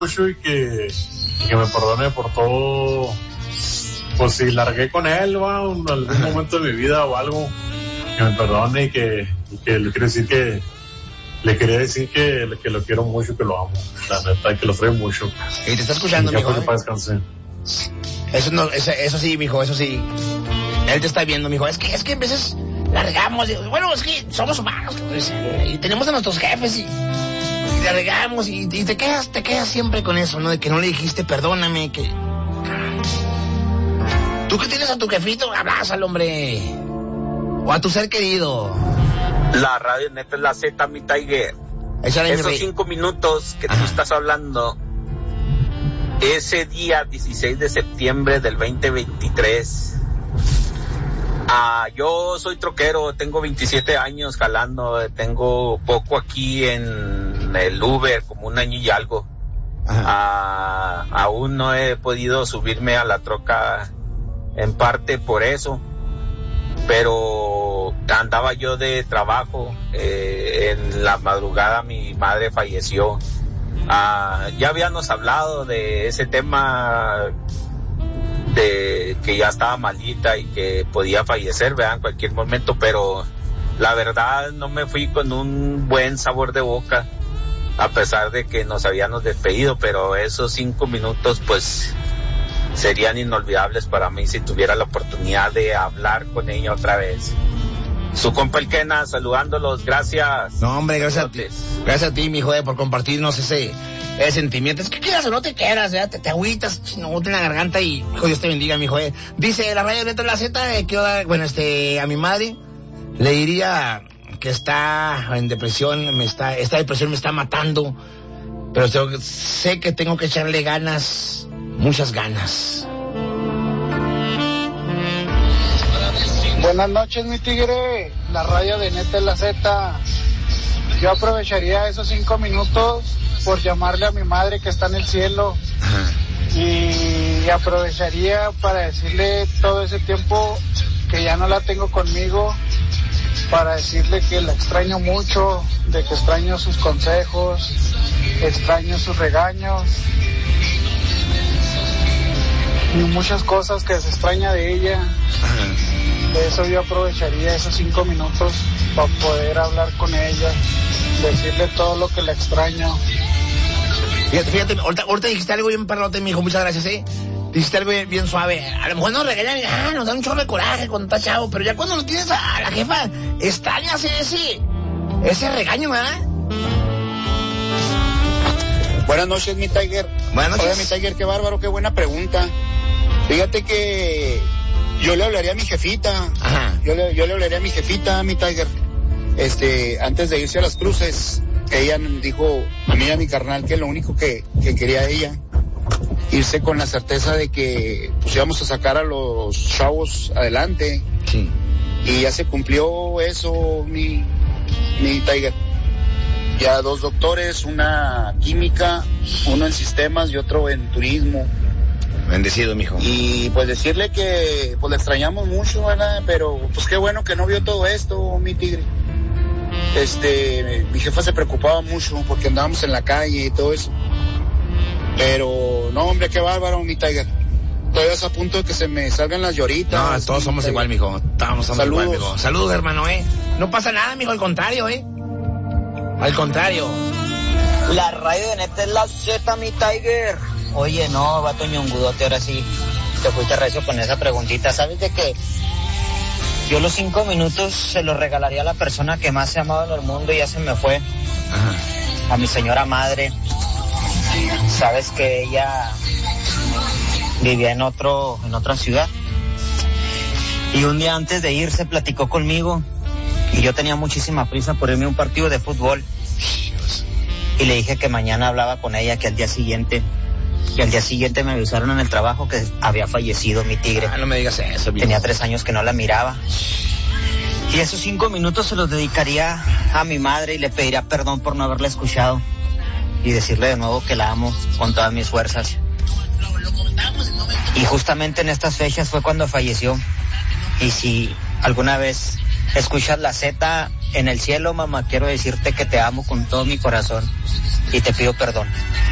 mucho y que me perdone por todo, pues si largué con él en algún momento de mi vida o algo, que me perdone y que le quería decir que lo quiero mucho, que lo amo, la neta, que lo traigo mucho. Y te está escuchando, mijo. Que para descansar. Eso sí, mijo, eso sí. Él te está viendo, mijo. Es que a veces largamos, bueno, es que somos humanos, pues, y tenemos a nuestros jefes y largamos y te quedas siempre con eso, ¿no? De que no le dijiste perdóname, que... Tú que tienes a tu jefito, abrázalo, hombre. O a tu ser querido. La radio neta es la Z, mi Tiger. Esos 5 minutos que tú estás hablando, ese día 16 de septiembre del 2023, yo soy troquero, tengo 27 años jalando, tengo poco aquí en el Uber, como 1 año y algo. Aún no he podido subirme a la troca, en parte por eso, pero andaba yo de trabajo, en la madrugada mi madre falleció. Ya habíamos hablado de ese tema, de que ya estaba malita y que podía fallecer, ¿verdad? En cualquier momento, pero la verdad no me fui con un buen sabor de boca, a pesar de que nos habíamos despedido, pero esos 5 minutos pues serían inolvidables para mí si tuviera la oportunidad de hablar con ella otra vez. Su compa el Kena, saludándolos, gracias. No, hombre, gracias a ti, mijo, por compartirnos ese sentimiento. Es que quieras o no te quieras, ¿verdad? Te agüitas, chinote en la garganta y, hijo, Dios te bendiga, mijo. Dice la radio dentro de la Z, quiero dar, bueno, a mi madre le diría que está en depresión, esta depresión me está matando, pero sé que tengo que echarle ganas, muchas ganas. Buenas noches, mi tigre, la radio de Neta es la Z. Yo aprovecharía esos 5 minutos por llamarle a mi madre que está en el cielo. Y aprovecharía para decirle todo ese tiempo que ya no la tengo conmigo, para decirle que la extraño mucho, de que extraño sus consejos, extraño sus regaños y muchas cosas que se extraña de ella. De eso yo aprovecharía esos 5 minutos para poder hablar con ella, decirle todo lo que le extraño. Fíjate, ahorita dijiste algo bien perrote, mijo, muchas gracias, dijiste algo bien suave. A lo mejor nos regañan, nos da un chorro de coraje cuando está chavo, pero ya cuando lo tienes a la jefa, extrañas ese regaño, ¿verdad? Buenas noches, mi Tiger. Buenas noches. Hola, mi Tiger, qué bárbaro, qué buena pregunta. Fíjate que yo le hablaría a mi jefita. Ajá. Yo le hablaría a mi jefita, mi Tiger. Antes de irse a las cruces, ella dijo a mí y a mi carnal que lo único que quería ella, irse con la certeza de que pues íbamos a sacar a los chavos adelante. Sí. Y ya se cumplió eso, mi Tiger. Ya 2 doctores, una química, uno en sistemas y otro en turismo. Bendecido, mijo. Y pues decirle que pues le extrañamos mucho, ¿verdad? Pero pues qué bueno que no vio todo esto, mi tigre. Mi jefa se preocupaba mucho porque andábamos en la calle y todo eso. Pero no, hombre, qué bárbaro, mi Tiger. Todavía es a punto de que se me salgan las lloritas. No, todos somos igual, mijo. Todos somos igual, mijo. Saludos, hermano, No pasa nada, mijo, al contrario, Al contrario. La radio de Neta es la Z, mi Tiger. Oye, no, vato ñongudote, ahora sí te fuiste recio con esa preguntita. ¿Sabes de qué? Yo los 5 minutos se los regalaría a la persona que más he amado en el mundo y ya se me fue. Ajá. A mi señora madre. Sabes que ella vivía en otra ciudad. Y un día antes de irse platicó conmigo y yo tenía muchísima prisa por irme a un partido de fútbol. Y le dije que mañana hablaba con ella, que al día siguiente me avisaron en el trabajo que había fallecido mi tigre. No me digas eso, Tenía 3 años que no la miraba. Y esos 5 minutos se los dedicaría a mi madre y le pediría perdón por no haberla escuchado. Y decirle de nuevo que la amo con todas mis fuerzas. Y justamente en estas fechas fue cuando falleció. Y si alguna vez escuchas la Z en el cielo, mamá, quiero decirte que te amo con todo mi corazón y te pido perdón.